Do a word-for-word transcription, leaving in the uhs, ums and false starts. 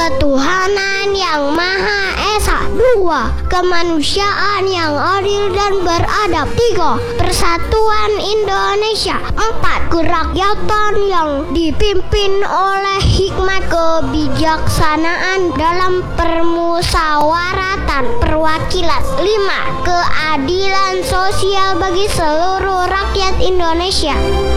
ketuhanan yang Maha Esa. Dua, kemanusiaan yang adil dan beradab. Tiga, persatuan Indonesia. Empat, kerakyatan yang dipimpin oleh hikmat kebijaksanaan dalam permusawaratan perwakilan. Lima, keadilan sosial bagi seluruh rakyat Indonesia.